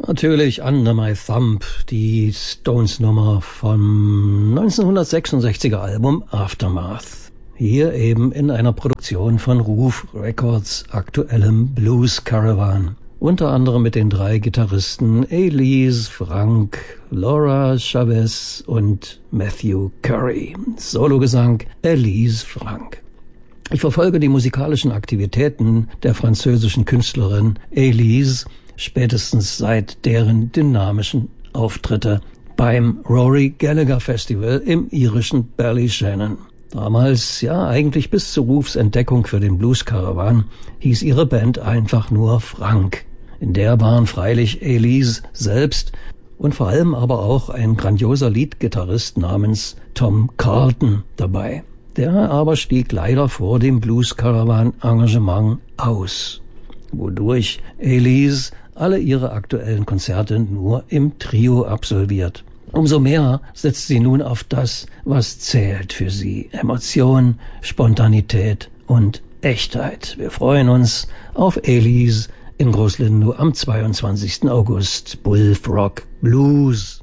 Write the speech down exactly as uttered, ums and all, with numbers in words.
Natürlich Under My Thumb, die Stones-Nummer vom neunzehnhundertsechsundsechziger Album Aftermath. Hier eben in einer Produktion von Ruf Records aktuellem Blues Caravan. Unter anderem mit den drei Gitarristen Elise, Frank, Laura Chavez und Matthew Curry. Sologesang Elise Frank. Ich verfolge die musikalischen Aktivitäten der französischen Künstlerin Elise spätestens seit deren dynamischen Auftritte beim Rory Gallagher Festival im irischen Ballyshannon. Damals, ja eigentlich bis zu Rufs Entdeckung für den Blues Caravan, hieß ihre Band einfach nur Frank. In der waren freilich Elise selbst und vor allem aber auch ein grandioser Leadgitarrist namens Tom Carlton dabei. Der aber stieg leider vor dem Blues Caravan Engagement aus, wodurch Elise alle ihre aktuellen Konzerte nur im Trio absolviert. Umso mehr setzt sie nun auf das, was zählt für sie. Emotion, Spontanität und Echtheit. Wir freuen uns auf Elise in Großlindow am zweiundzwanzigsten August. Bullfrog Blues.